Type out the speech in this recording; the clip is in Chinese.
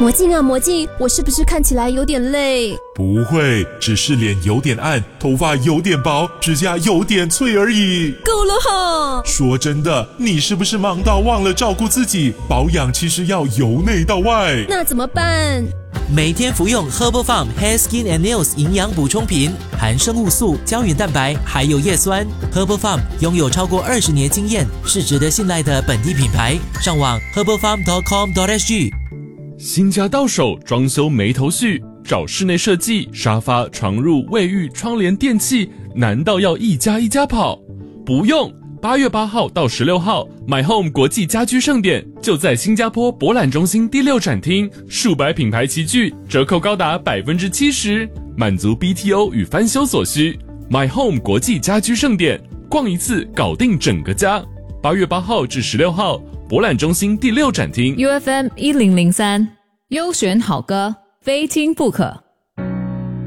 魔镜啊魔镜，我是不是看起来有点累？ 不会，只是脸有点暗，头发有点薄，指甲有点脆而已。 够了哈！ 说真的，你是不是忙到忘了照顾自己？保养其实要由内到外。 那怎么办？ 每天服用 Herbal Farm Hair Skin and Nails 营养补充品，含生物素、胶原蛋白，还有叶酸。Herbal Farm 拥有超过20年经验，是值得信赖的本地品牌。上网 herbalfarm.com.sg。 新家到手，装修没头绪，找室内设计、沙发、床褥、卫浴、窗帘、电器，难道要一家一家跑？不用，8月8号到16号 ，My Home 国际家居盛典就在新加坡博览中心第6展厅，数百品牌齐聚，折扣高达70%，满足 BTO 与翻修所需。My Home 国际家居盛典，逛一次搞定整个家。8月8号至16号，博览中心第6展厅。 UFM 1003，优选好歌，非听不可。